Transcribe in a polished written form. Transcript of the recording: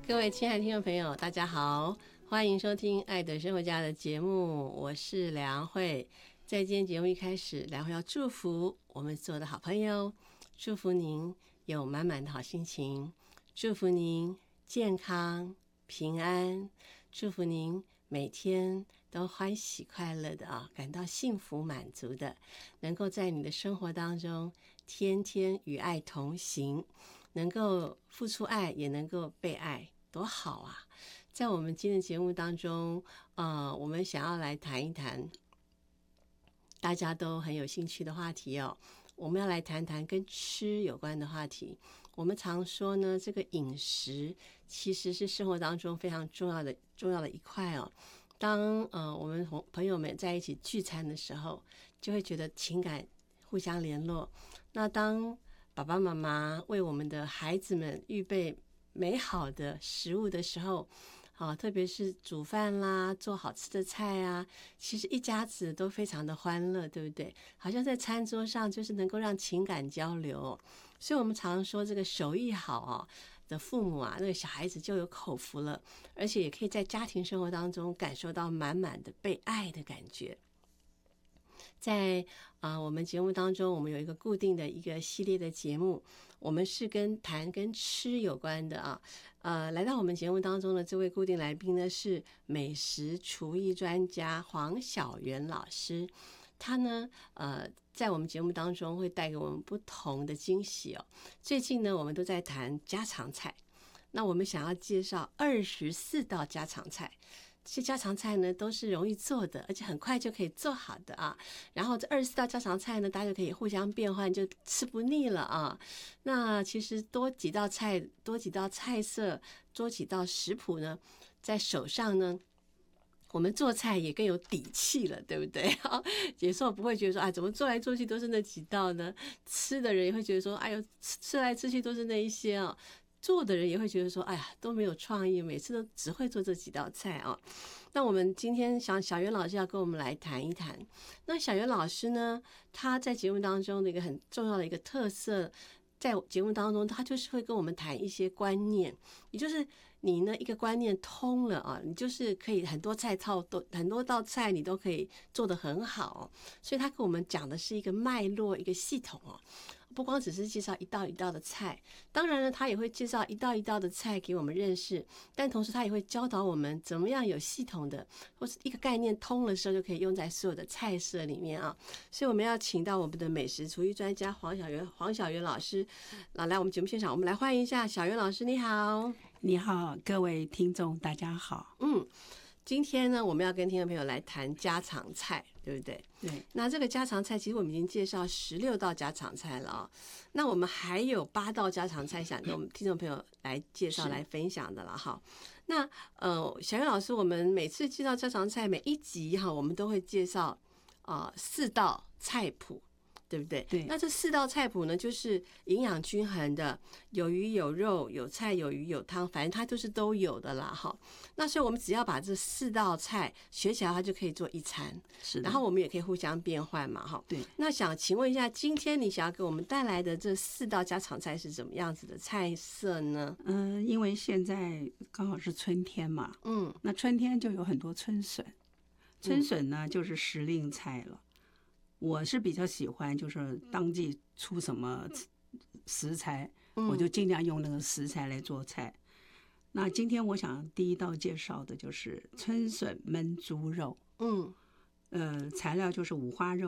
各位亲爱的听众朋友，大家好，欢迎收听《爱的生活家》的节目，我是梁慧。在今天节目一开始，梁慧要祝福我们所有的好朋友，祝福您有满满的好心情，祝福您健康平安，祝福您每天都欢喜快乐的感到幸福满足的，能够在你的生活当中天天与爱同行，能够付出爱，也能够被爱，多好啊！在我们今天的节目当中，我们想要来谈一谈大家都很有兴趣的话题哦。我们要来谈谈跟吃有关的话题。我们常说呢，这个饮食其实是生活当中非常重要的一块哦。当我们朋友们在一起聚餐的时候，就会觉得情感互相联络。那当爸爸妈妈为我们的孩子们预备美好的食物的时候，特别是煮饭啦，做好吃的菜啊，其实一家子都非常的欢乐，对不对？好像在餐桌上就是能够让情感交流。所以我们常说这个手艺好的父母啊，那个小孩子就有口福了，而且也可以在家庭生活当中感受到满满的被爱的感觉。在我们节目当中，我们有一个固定的一个系列的节目，我们是谈跟吃有关的来到我们节目当中的这位固定来宾呢，是美食厨艺专家黄小媛老师。他呢在我们节目当中会带给我们不同的惊喜哦。最近呢，我们都在谈家常菜，那我们想要介绍24道家常菜。这些家常菜呢都是容易做的，而且很快就可以做好的啊。然后这24道家常菜呢，大家就可以互相变换，就吃不腻了啊。那其实多几道菜色，多几道食谱呢，在手上呢，我们做菜也更有底气了，对不对？有时候不会觉得说怎么做来做去都是那几道呢？吃的人也会觉得说，哎呦，吃来吃去都是那一些啊。做的人也会觉得说，哎呀，都没有创意，每次都只会做这几道菜啊。那我们今天想小媛老师要跟我们来谈一谈。那小媛老师呢，他在节目当中的一个很重要的一个特色，在节目当中他就是会跟我们谈一些观念，也就是你呢一个观念通了你就是可以很多道菜你都可以做得很好所以他跟我们讲的是一个脉络，一个系统不光只是介绍一道一道的菜，当然呢他也会介绍一道一道的菜给我们认识，但同时他也会教导我们怎么样有系统的，或是一个概念通了时候就可以用在所有的菜色里面所以我们要请到我们的美食厨艺专家黄小媛老师来我们节目现场，我们来欢迎一下小媛老师。你好。 你好，各位听众大家好。 今天呢，我们要跟听众朋友来谈家常菜，对不对？ 对。 那这个家常菜，其实我们已经介绍16道家常菜了那我们还有8道家常菜想跟我们听众朋友来介绍、来分享的了那小媛老师，我们每次介绍家常菜，每一集我们都会介绍4道菜谱。对不对？ 对。 那这4道菜谱呢，就是营养均衡的，有鱼有肉有菜有鱼有汤，反正它就是都有的啦那所以我们只要把这4道菜学起来，它就可以做一餐。 是的。 然后我们也可以互相变换嘛对。 那想请问一下，今天你想要给我们带来的这4道家常菜是怎么样子的菜色呢？ 因为现在刚好是春天嘛。那春天就有很多春笋。春笋呢就是时令菜了。我是比较喜欢就是当季出什么食材我就尽量用那个食材来做菜。那今天我想第一道介绍的就是春笋焖猪肉。材料就是五花肉